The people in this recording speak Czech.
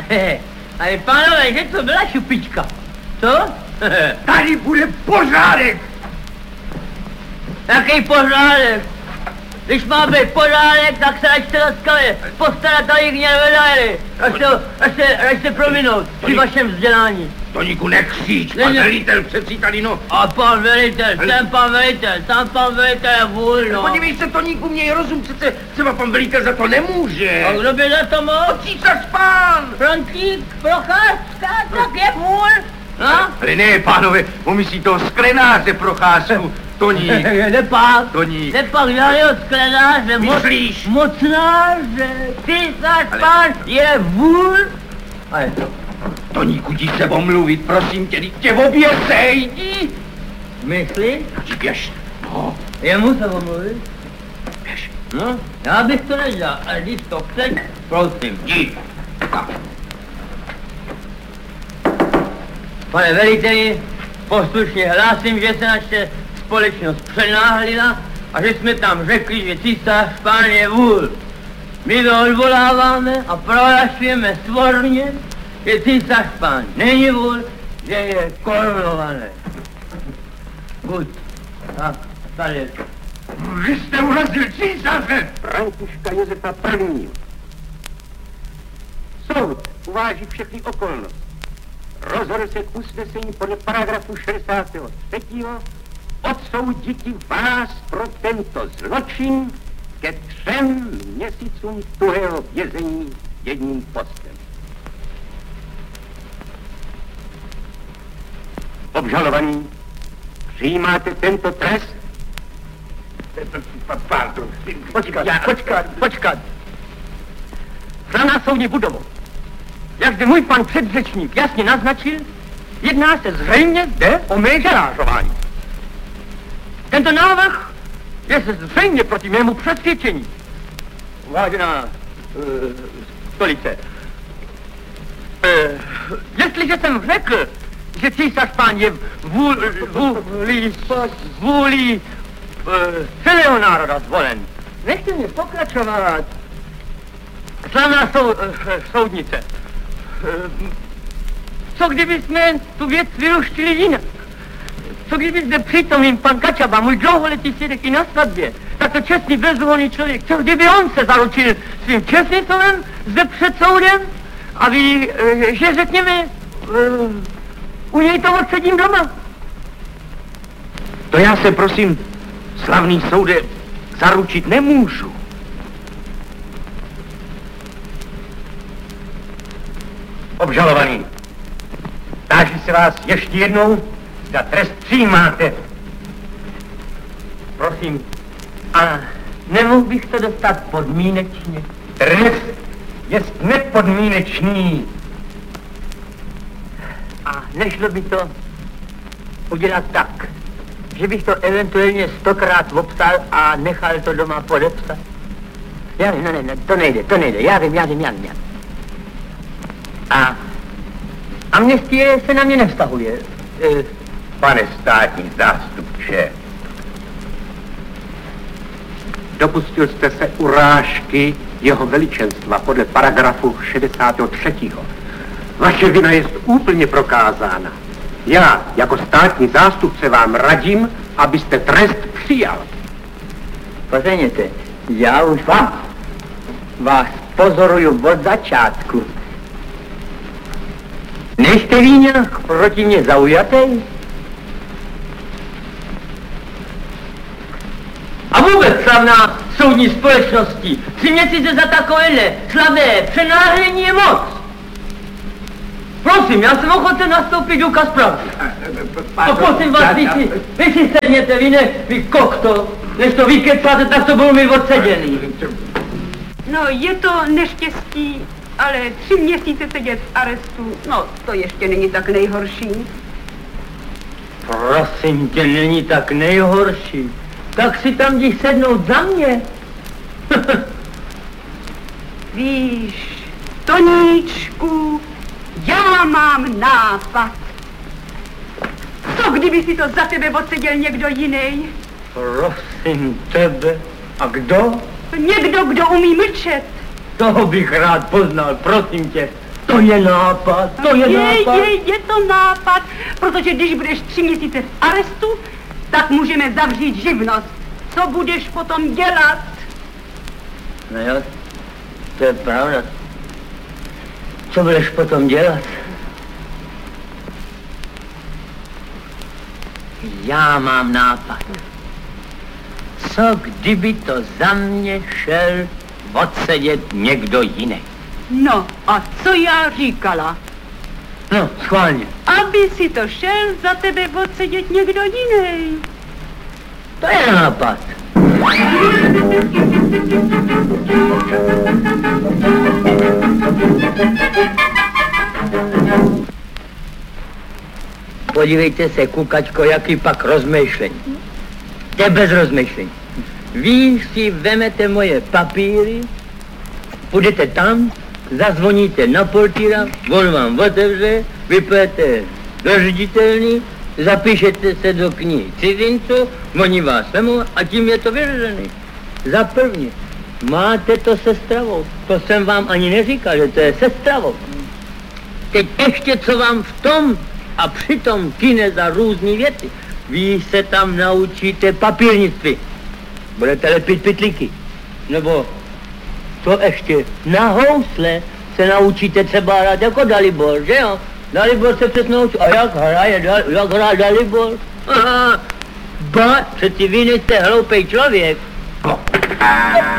Ale pánové, že to byla šupička? Co? Tady bude pořádek! Jaký pořádek? Když má být pořádek, tak se račte laskavě postarat o jich nevedali. Až se prominout při vašem vzdělání. Toníku, nekříč, pan velitel přeci tady, no. A pan velitel, jsem pan velitel, sám pan velitel je vůl, no. Podívej se, Toníku, měj rozum, přece třeba pan velitel za to nemůže. A kdo by za to mohl? Císař pán! Frantík, Procházka, tak je vůl. No? Ale ne, pánové, on myslí toho sklenáře Procházku, Toník. Toník. Nepak žádného sklenáře, myslíš? Mocnáře, císař pán je vůl. A je to. Toníku, jdi se omluvit, prosím tě oběsej, jdi. Myslíš? Běž. No. Jemu se omluvit? Běž. No, já bych to nedělal, ale když to chceš, prosím. Jdi. Tak. Pane veliteli, poslušně hlásím, že se naše společnost přenáhlila a že jsme tam řekli, že císař pán je vůl. My to odvoláváme a prohlašujeme svorně, že císař pán není vůl, že je korunovaný. Buď. Tak, tady je to. Že jste urazil císaře! Františka Josefa I. Soud uváží všechny okolnosti. Rozhodl se k usnesení podle paragrafu 63. odsouditi vás pro tento zločin ke 3 měsícům tuhého vězení jedním postem. Obžalovaný, přijímáte tento trest? Pardon. Počkat. Za nás soudní budovu. Jak zde můj pan předřečník jasně naznačil, jedná se zřejmě zde o mé žalářování. Tento návrh je se zřejmě proti mému přesvědčení. Vážená stolice, jestliže jsem řekl, že císař pán je vůlí celého národa zvolen, nechte mě pokračovat. Slavná soudnice, co kdyby jsme tu věc vyluštili jinak? Co kdyby zde přítomným pan Kačaba, můj dlouholetý svědek i na svatbě, takto čestný, bezúhonný člověk, co kdyby on se zaručil svým čestným slovem zde před soudem a vy, že řekněme, u něj to odsedím doma? To já se prosím, slavný soude, zaručit nemůžu. Obžalovaný, táži se vás ještě jednou, za trest přijímáte. Prosím, a nemohl bych to dostat podmínečně? Trest je nepodmínečný. A nešlo by to udělat tak, že bych to eventuálně 100krát obsal a nechal to doma podepsat? Ne, to nejde, já vím. A amnestie se na mě nevztahuje. Pane státní zástupče, Dopustil jste se urážky jeho veličenstva podle paragrafu 63. Vaše vina je úplně prokázána. Já, jako státní zástupce, vám radím, abyste trest přijal. Pozorněte, já už vás pozoruju od začátku. Nejste vy nějak proti mě zaujatý? A vůbec slavná soudní společnosti, 3 měsíce za takovéhle slabé přenáhlení je moc. Prosím, já jsem ochoten nastoupit důkaz pravdy. Prosím vás, vy si sedněte, vy kokto, než to vykecáte, tak to budou mi odseděný. No, je to neštěstí, ale 3 měsíce sedět v arestu, no, to ještě není tak nejhorší. Prosím tě, není tak nejhorší. Tak si tam jdi sednout za mě. Víš, Toníčku, já mám nápad. Co kdyby si to za tebe odseděl někdo jiný? Prosím tebe. A kdo? Někdo, kdo umí mlčet. Toho bych rád poznal, prosím tě. To je nápad, to je nápad. Je to nápad, protože když budeš 3 měsíce v arestu, tak můžeme zavřít živnost. Co budeš potom dělat? No jo, to je pravda. Co budeš potom dělat? Já mám nápad. Co kdyby to za mě šel odsedět někdo jiný? No, a co já říkala? No, schválně. Aby si to šel za tebe odsedět někdo jiný. To je nápad. Podívejte se, kukačko, jaký pak rozmýšlení. To je bez rozmýšlení. Vy si vemete moje papíry, půjdete tam, zazvoníte na portýra, on vám otevře, vypojete do ředitelny, zapíšete se do knihy cizinců, oni vás vemou a tím je to vyřešený. Za první, máte to se stravou. To jsem vám ani neříkal, že to je se stravou. Teď ještě co vám v tom a přitom kine za různý věci. Vy se tam naučíte papírnictví. Budete lepit pytlíky. Nebo co ještě? Na housle se naučíte třeba hrát jako Dalibor, že jo? Dalibor se přes naučí. A jak hraje Dalibor? Aha, ba, přeci vy nejste hloupej člověk.